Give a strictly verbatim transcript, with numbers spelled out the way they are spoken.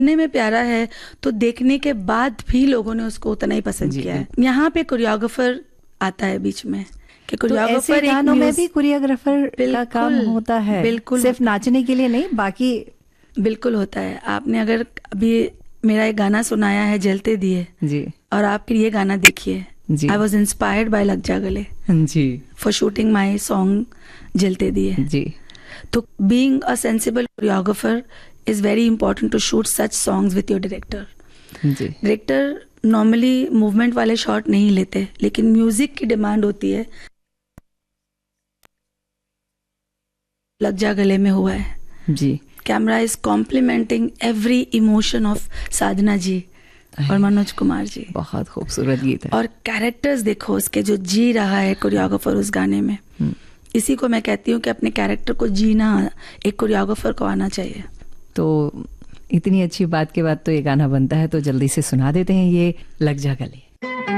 सुनने में प्यारा है तो देखने के बाद भी लोगों ने उसको उतना ही पसंद किया है। यहाँ पे कोरियोग्राफर आता है बीच में कि कोरियोग्राफर, तो गानों में भी कोरियोग्राफर का काम होता है, बिल्कुल, सिर्फ नाचने के लिए नहीं, बाकी बिल्कुल होता है। आपने अगर अभी मेरा एक गाना सुनाया है जलते दिए जी, और आप ये गाना देखिए, आई वॉज इंस्पायर्ड बाय लग जा गले जी फॉर शूटिंग माई सॉन्ग जलते दिए जी। तो being a sensible choreographer is very important to shoot such songs with your director. Director normally movement वाले शॉट नहीं लेते, लेकिन म्यूजिक की डिमांड होती है। लग जा गले में हुआ है जी, camera is complementing every emotion of साधना जी और मनोज कुमार जी। बहुत खूबसूरत गीत है। और कैरेक्टर्स देखो उसके, जो जी रहा है कोरियोग्राफर उस गाने में, इसी को मैं कहती हूँ कि अपने कैरेक्टर को जीना एक कोरियोग्राफर को आना चाहिए। तो इतनी अच्छी बात के बाद तो ये गाना बनता है, तो जल्दी से सुना देते हैं ये लग जा गले।